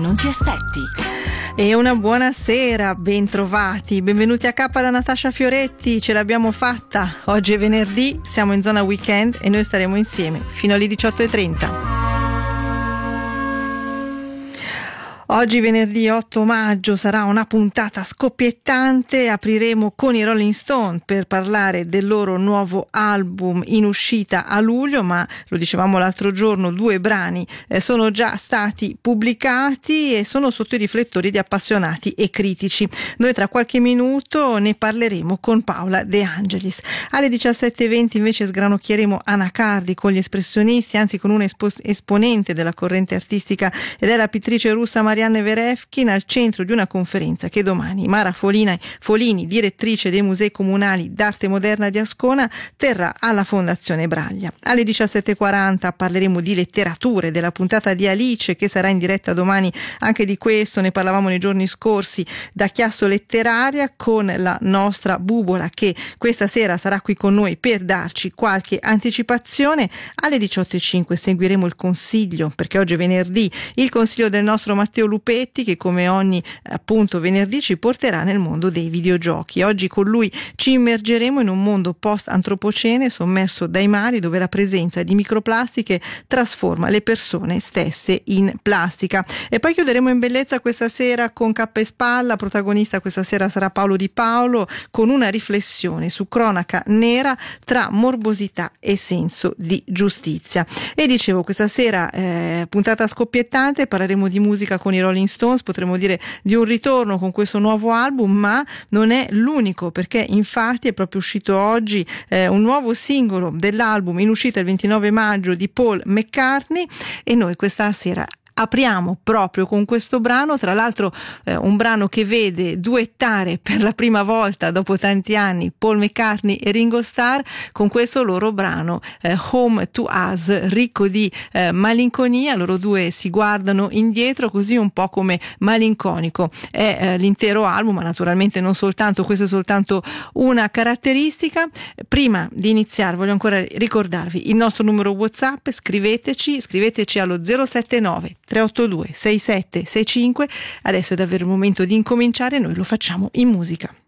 non ti aspetti. E una buona sera, bentrovati, benvenuti a K da Natascia Fioretti, ce l'abbiamo fatta, oggi è venerdì, siamo in zona weekend e noi staremo insieme fino alle 18:30. Oggi venerdì 8 maggio sarà una puntata scoppiettante, apriremo con i Rolling Stone per parlare del loro nuovo album in uscita a luglio, ma lo dicevamo l'altro giorno, 2 brani sono già stati pubblicati e sono sotto i riflettori di appassionati e critici. Noi tra qualche minuto ne parleremo con Paola De Angelis. Alle 17:20 invece sgranocchieremo Anacardi con gli espressionisti, anzi con una esponente della corrente artistica ed è la pittrice russa Marianne Verefkin, al centro di una conferenza che domani Mara Folini, direttrice dei musei comunali d'arte moderna di Ascona, terrà alla Fondazione Braglia. Alle 17:40 parleremo di letterature, della puntata di Alice che sarà in diretta domani, anche di questo ne parlavamo nei giorni scorsi, da Chiasso Letteraria, con la nostra Bubola che questa sera sarà qui con noi per darci qualche anticipazione. Alle 18:05 seguiremo il consiglio, perché oggi è venerdì, il consiglio del nostro Matteo Lupetti che come ogni appunto venerdì ci porterà nel mondo dei videogiochi. Oggi con lui ci immergeremo in un mondo post-antropocene sommerso dai mari, dove la presenza di microplastiche trasforma le persone stesse in plastica. E poi chiuderemo in bellezza questa sera con Cappa e Spalla. Protagonista questa sera sarà Paolo Di Paolo, con una riflessione su cronaca nera tra morbosità e senso di giustizia. E dicevo, questa sera puntata scoppiettante, parleremo di musica con i Rolling Stones, potremmo dire di un ritorno con questo nuovo album, ma non è l'unico, perché infatti è proprio uscito oggi un nuovo singolo dell'album in uscita il 29 maggio di Paul McCartney, e noi questa sera apriamo proprio con questo brano, tra l'altro un brano che vede duettare per la prima volta dopo tanti anni Paul McCartney e Ringo Starr con questo loro brano Home to Us, ricco di malinconia. Loro due si guardano indietro, così un po' come malinconico è l'intero album, ma naturalmente non soltanto, questo è soltanto una caratteristica. Prima di iniziare voglio ancora ricordarvi il nostro numero WhatsApp, scriveteci allo 079 382 6765. Adesso è davvero il momento di incominciare, noi lo facciamo in musica.